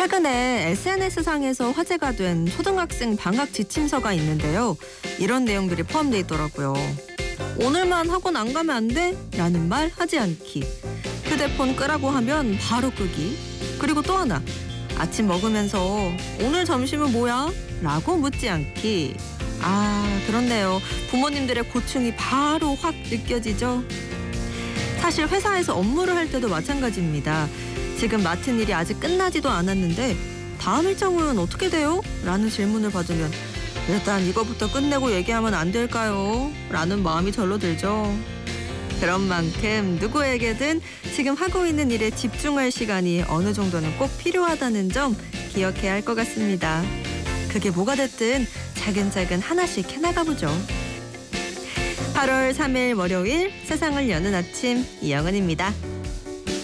최근에 SNS상에서 화제가 된 초등학생 방학 지침서가 있는데요. 이런 내용들이 포함되어 있더라고요. 오늘만 학원 안 가면 안 돼? 라는 말 하지 않기. 휴대폰 끄라고 하면 바로 끄기. 그리고 또 하나. 아침 먹으면서 오늘 점심은 뭐야? 라고 묻지 않기. 그렇네요. 부모님들의 고충이 바로 확 느껴지죠. 사실 회사에서 업무를 할 때도 마찬가지입니다. 지금 맡은 일이 아직 끝나지도 않았는데 다음 일정은 어떻게 돼요? 라는 질문을 받으면 일단 이거부터 끝내고 얘기하면 안 될까요? 라는 마음이 절로 들죠. 그런 만큼 누구에게든 지금 하고 있는 일에 집중할 시간이 어느 정도는 꼭 필요하다는 점 기억해야 할 것 같습니다. 그게 뭐가 됐든 차근차근 하나씩 해나가보죠. 8월 3일 월요일 세상을 여는 아침 이영은입니다.